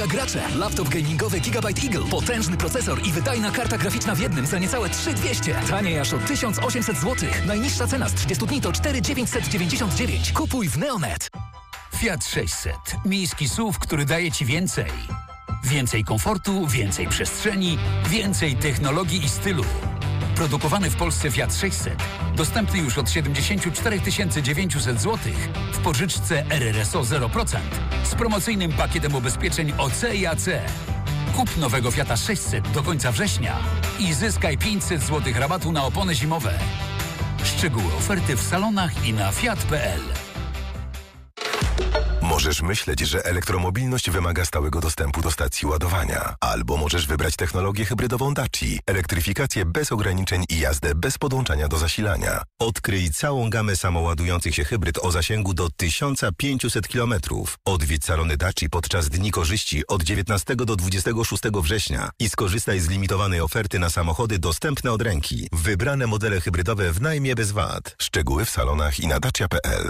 Uwaga gracze! Laptop gamingowy Gigabyte Eagle. Potężny procesor i wydajna karta graficzna w jednym za niecałe 3200. Taniej aż o 1800 zł. Najniższa cena z 30 dni to 4999. Kupuj w Neonet. Fiat 600. Miejski SUV, który daje Ci więcej. Więcej komfortu, więcej przestrzeni, więcej technologii i stylu. Produkowany w Polsce Fiat 600. Dostępny już od 74 900 zł w pożyczce RRSO 0% z promocyjnym pakietem ubezpieczeń OC i AC. Kup nowego Fiata 600 do końca września i zyskaj 500 zł rabatu na opony zimowe. Szczegóły oferty w salonach i na fiat.pl. Możesz myśleć, że elektromobilność wymaga stałego dostępu do stacji ładowania. Albo możesz wybrać technologię hybrydową Daci, elektryfikację bez ograniczeń i jazdę bez podłączania do zasilania. Odkryj całą gamę samoładujących się hybryd o zasięgu do 1500 km. Odwiedź salony Daci podczas Dni Korzyści od 19 do 26 września i skorzystaj z limitowanej oferty na samochody dostępne od ręki. Wybrane modele hybrydowe w najmie bez VAT. Szczegóły w salonach i na dacia.pl.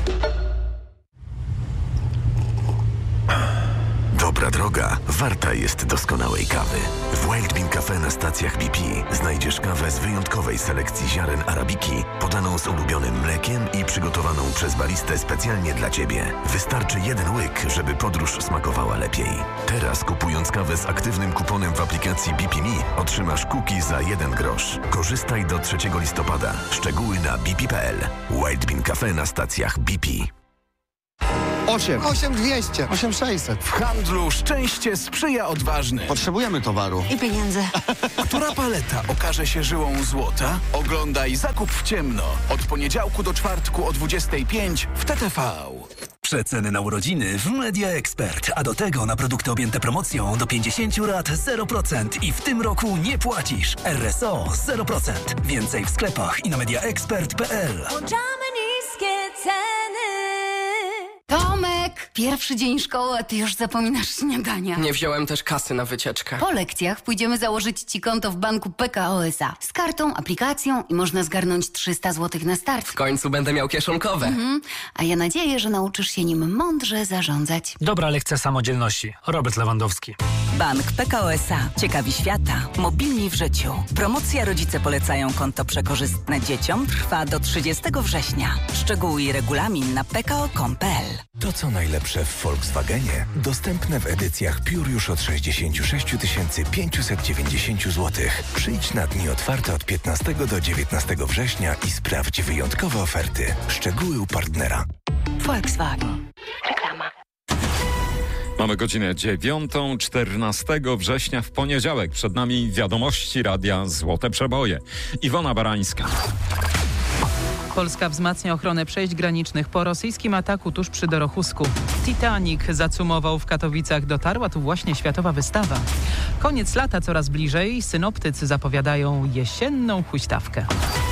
Dobra droga warta jest doskonałej kawy. W Wild Bean Cafe na stacjach BP znajdziesz kawę z wyjątkowej selekcji ziaren arabiki, podaną z ulubionym mlekiem i przygotowaną przez baristę specjalnie dla Ciebie. Wystarczy jeden łyk, żeby podróż smakowała lepiej. Teraz kupując kawę z aktywnym kuponem w aplikacji BP Me otrzymasz cookie za 1 grosz. Korzystaj do 3 listopada. Szczegóły na bp.pl. Wild Bean Cafe na stacjach BP. 8200, 8600. W handlu szczęście sprzyja odważnym. Potrzebujemy towaru. I pieniędzy. Która paleta okaże się żyłą złota? Oglądaj Zakup w ciemno. Od poniedziałku do czwartku o 25 w TTV. Przeceny na urodziny w Media Expert, a do tego na produkty objęte promocją do 50 lat 0% i w tym roku nie płacisz. RSO 0%. Więcej w sklepach i na mediaexpert.pl. Włączamy niskie ceny. Tomek, pierwszy dzień szkoły, a ty już zapominasz śniadania. Nie wziąłem też kasy na wycieczkę. Po lekcjach pójdziemy założyć ci konto w banku PKO SA. Z kartą, aplikacją i można zgarnąć 300 zł na start. W końcu będę miał kieszonkowe. A ja nadzieję, że nauczysz się nim mądrze zarządzać. Dobra lekcja samodzielności. Robert Lewandowski. Bank PKO SA. Ciekawi świata. Mobilni w życiu. Promocja Rodzice polecają konto przekorzystne dzieciom trwa do 30 września. Szczegóły i regulamin na pko.com.pl. To co najlepsze w Volkswagenie dostępne w edycjach Pure już od 66 590 zł. Przyjdź na dni otwarte od 15 do 19 września i sprawdź wyjątkowe oferty. Szczegóły u partnera. Volkswagen. Reklama. Mamy godzinę 9:14 września w poniedziałek. Przed nami wiadomości radia Złote Przeboje. Iwona Barańska. Polska wzmacnia ochronę przejść granicznych po rosyjskim ataku tuż przy Dorochusku. Titanic zacumował w Katowicach. Dotarła tu właśnie światowa wystawa. Koniec lata coraz bliżej. Synoptycy zapowiadają jesienną huśtawkę.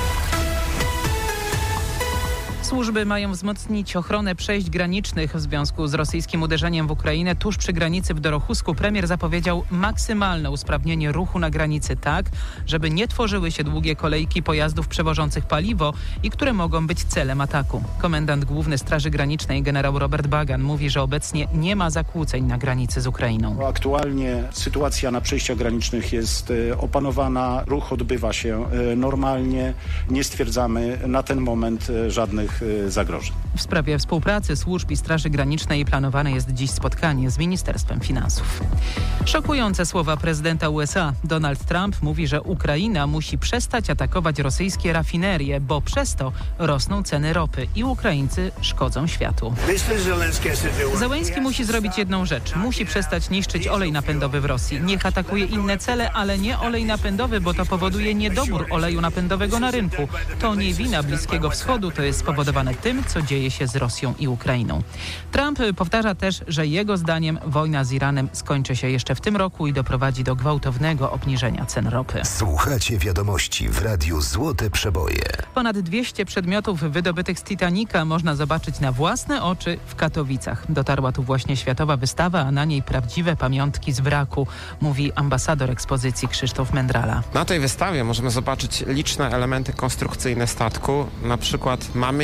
Służby mają wzmocnić ochronę przejść granicznych w związku z rosyjskim uderzeniem w Ukrainę tuż przy granicy w Dorochusku. Premier zapowiedział maksymalne usprawnienie ruchu na granicy tak, żeby nie tworzyły się długie kolejki pojazdów przewożących paliwo i które mogą być celem ataku. Komendant Główny Straży Granicznej generał Robert Bagan mówi, że obecnie nie ma zakłóceń na granicy z Ukrainą. Aktualnie sytuacja na przejściach granicznych jest opanowana, ruch odbywa się normalnie. Nie stwierdzamy na ten moment żadnych zagrożeń. W sprawie współpracy służb i Straży Granicznej planowane jest dziś spotkanie z Ministerstwem Finansów. Szokujące słowa prezydenta USA. Donald Trump mówi, że Ukraina musi przestać atakować rosyjskie rafinerie, bo przez to rosną ceny ropy i Ukraińcy szkodzą światu. Zełenski musi zrobić jedną rzecz. Musi przestać niszczyć olej napędowy w Rosji. Niech atakuje inne cele, ale nie olej napędowy, bo to powoduje niedobór oleju napędowego na rynku. To nie wina Bliskiego Wschodu, to jest spowodowane tym, co dzieje się z Rosją i Ukrainą. Trump powtarza też, że jego zdaniem wojna z Iranem skończy się jeszcze w tym roku i doprowadzi do gwałtownego obniżenia cen ropy. Słuchacie wiadomości w Radiu Złote Przeboje. Ponad 200 przedmiotów wydobytych z Titanica można zobaczyć na własne oczy w Katowicach. Dotarła tu właśnie światowa wystawa, a na niej prawdziwe pamiątki z wraku, mówi ambasador ekspozycji Krzysztof Mędrala. Na tej wystawie możemy zobaczyć liczne elementy konstrukcyjne statku, na przykład mamy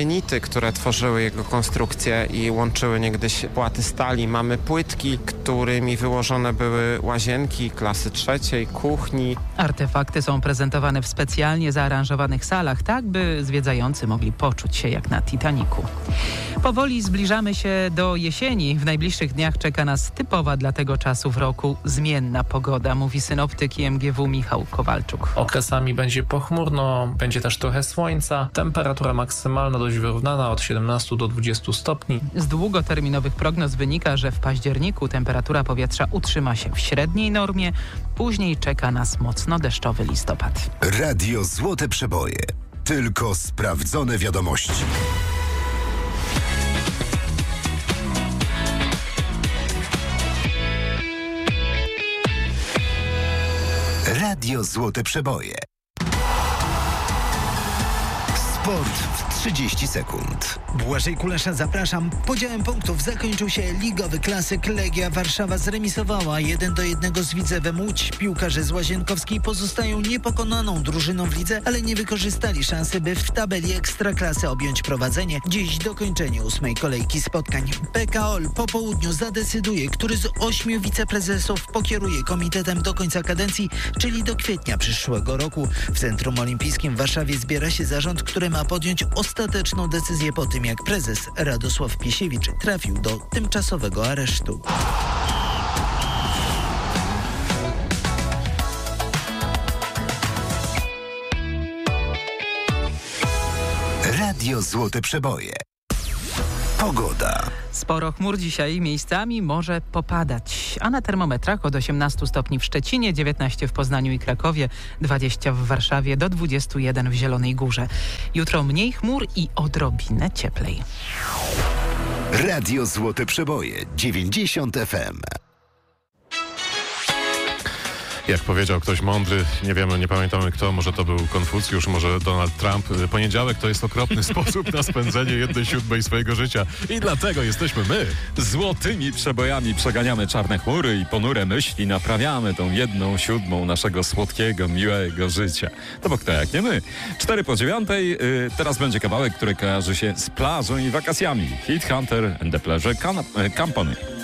magnety, które tworzyły jego konstrukcję i łączyły niegdyś płaty stali. Mamy płytki, którymi wyłożone były łazienki klasy trzeciej, kuchni. Artefakty są prezentowane w specjalnie zaaranżowanych salach, tak by zwiedzający mogli poczuć się jak na Titanicu. Powoli zbliżamy się do jesieni. W najbliższych dniach czeka nas typowa dla tego czasu w roku zmienna pogoda, mówi synoptyk IMGW Michał Kowalczuk. Okresami będzie pochmurno, będzie też trochę słońca. Temperatura maksymalna dość wyrównana od 17 do 20 stopni. Z długoterminowych prognoz wynika, że w październiku temperatura powietrza utrzyma się w średniej normie. Później czeka nas mocno deszczowy listopad. Radio Złote Przeboje. Tylko sprawdzone wiadomości. Radio Złote Przeboje. Sport w 30 sekund. Błażej Kulesza, zapraszam. Podziałem punktów zakończył się ligowy klasyk. Legia Warszawa zremisowała 1-1 z Widzewem Łódź. Piłkarze z Łazienkowskiej pozostają niepokonaną drużyną w lidze, ale nie wykorzystali szansy, by w tabeli Ekstraklasy objąć prowadzenie. Dziś dokończenie 8. kolejki spotkań. PKOL po południu zadecyduje, który z 8 wiceprezesów pokieruje komitetem do końca kadencji, czyli do kwietnia przyszłego roku. W Centrum Olimpijskim w Warszawie zbiera się zarząd, który ma podjąć ostateczną decyzję po tym, jak prezes Radosław Piesiewicz trafił do tymczasowego aresztu. Radio Złote Przeboje. Pogoda. Sporo chmur dzisiaj, miejscami może popadać, a na termometrach od 18 stopni w Szczecinie, 19 w Poznaniu i Krakowie, 20 w Warszawie, do 21 w Zielonej Górze. Jutro mniej chmur i odrobinę cieplej. Radio Złote Przeboje, 90 FM. Jak powiedział ktoś mądry, nie wiemy, nie pamiętamy kto, może to był Konfucjusz, może Donald Trump. Poniedziałek to jest okropny sposób na spędzenie 1/7 swojego życia i dlatego jesteśmy my. Złotymi przebojami przeganiamy czarne chmury i ponure myśli naprawiamy tą 1/7 naszego słodkiego, miłego życia. To bo kto jak nie my. 8:45, teraz będzie kawałek, który kojarzy się z plażą i wakacjami. Hit Hunter and the Pleasure Company.